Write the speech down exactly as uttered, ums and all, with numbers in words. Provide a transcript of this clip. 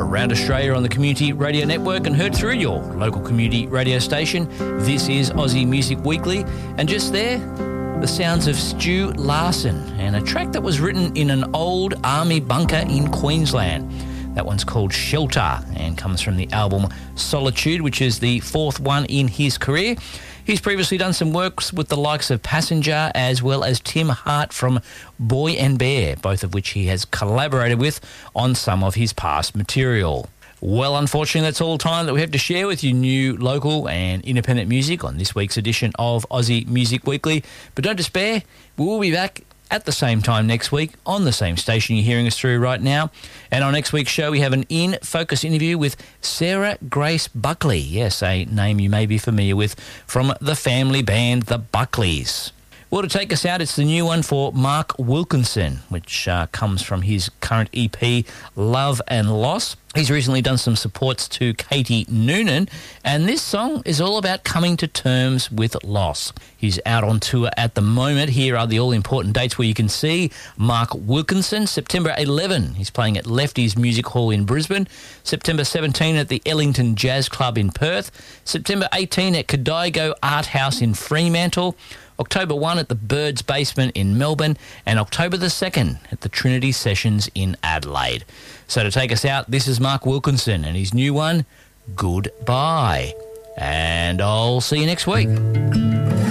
around Australia on the Community Radio Network and heard through your local community radio station. This is Aussie Music Weekly, and just there, the sounds of Stu Larson and a track that was written in an old army bunker in Queensland. That one's called Shelter and comes from the album Solitude, which is the fourth one in his career. He's previously done some works with the likes of Passenger as well as Tim Hart from Boy and Bear, both of which he has collaborated with on some of his past material. Well, unfortunately, that's all the time that we have to share with you new, local and independent music on this week's edition of Aussie Music Weekly. But don't despair, we will be back at the same time next week on the same station you're hearing us through right now. And on next week's show, we have an In Focus interview with Sarah Grace Buckley. Yes, a name you may be familiar with from the family band The Buckleys. Well, to take us out, it's the new one for Mark Wilkinson, which uh, comes from his current E P, Love and Loss. He's recently done some supports to Katie Noonan, and this song is all about coming to terms with loss. He's out on tour at the moment. Here are the all-important dates where you can see Mark Wilkinson. September eleventh, he's playing at Lefty's Music Hall in Brisbane. September seventeenth at the Ellington Jazz Club in Perth. September eighteenth at Kodigo Art House in Fremantle. October first at the Birds Basement in Melbourne, and October the second at the Trinity Sessions in Adelaide. So to take us out, this is Mark Wilkinson and his new one, Goodbye. And I'll see you next week.